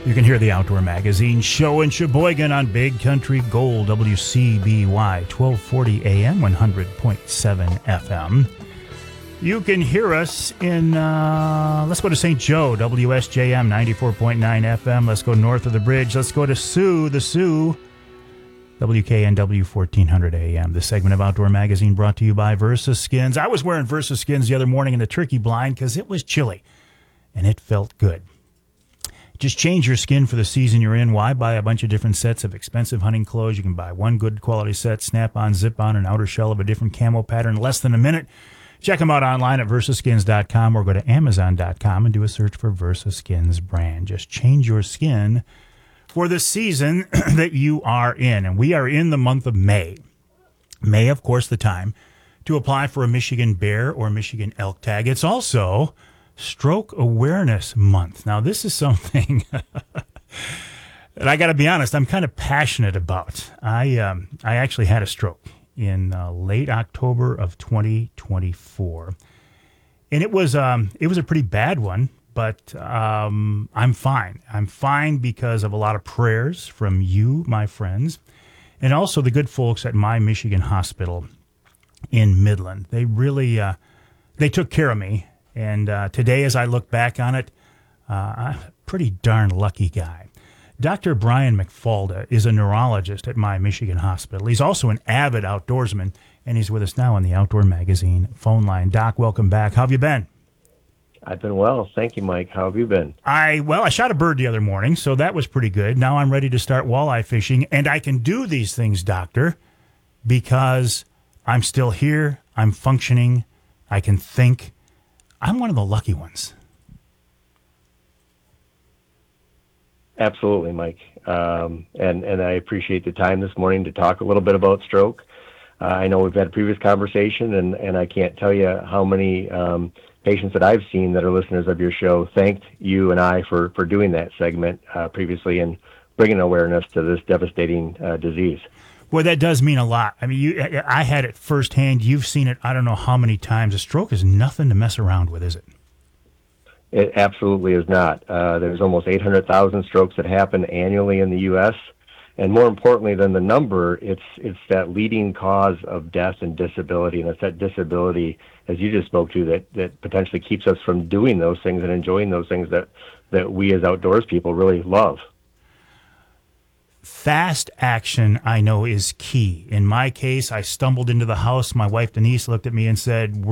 You can hear the Outdoor Magazine show in Sheboygan on Big Country Gold, WCBY, 1240 AM, 100.7 FM. You can hear us in, let's go to St. Joe, WSJM, 94.9 FM. Let's go north of the bridge. Let's go to Sioux, WKNW, 1400 AM. This segment of Outdoor Magazine brought to you by Versa Skins. I was wearing Versa Skins the other morning in the turkey blind because it was chilly, and it felt good. Just change your skin for the season you're in. Why buy a bunch of different sets of expensive hunting clothes? You can buy one good quality set, snap-on, zip-on, an outer shell of a different camo pattern in less than a minute. Check them out online at versaskins.com or go to amazon.com and do a search for Versa Skins brand. Just change your skin for the season that you are in. And we are in the month of May. May, of course, the time to apply for a Michigan Bear or Michigan Elk tag. It's also Stroke Awareness Month. Now, this is something that I got to be honest, I'm kind of passionate about. I actually had a stroke in late October of 2024, and it was a pretty bad one. But I'm fine. I'm fine because of a lot of prayers from you, my friends, and also the good folks at My Michigan Hospital in Midland. They really they took care of me. And today, as I look back on it, I'm a pretty darn lucky guy. Dr. Brian McFalda is a neurologist at My Michigan Hospital. He's also an avid outdoorsman, and he's with us now on the Outdoor Magazine phone line. Doc, welcome back. How have you been? I've been well. Thank you, Mike. How have you been? I shot a bird the other morning, so that was pretty good. Now I'm ready to start walleye fishing, and I can do these things, Doctor, because I'm still here, I'm functioning, I can think. I'm one of the lucky ones. Absolutely, Mike. And I appreciate the time this morning to talk a little bit about stroke. I know we've had a previous conversation, and I can't tell you how many patients that I've seen that are listeners of your show thanked you and I for doing that segment previously and bringing awareness to this devastating disease. Well, that does mean a lot. I mean, I had it firsthand. You've seen it I don't know how many times. A stroke is nothing to mess around with, is it? It absolutely is not. There's almost 800,000 strokes that happen annually in the U.S., and more importantly than the number, it's that leading cause of death and disability, and it's that disability, as you just spoke to, that potentially keeps us from doing those things and enjoying those things that we as outdoors people really love. Fast action, I know, is key. In my case, I stumbled into the house. My wife, Denise, looked at me and said,